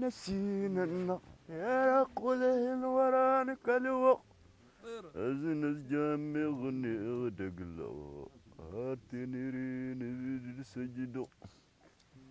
نسينا النار يا رقله ورانك الوقت أزنز جامي غني غدقلو هاتني رين سجدو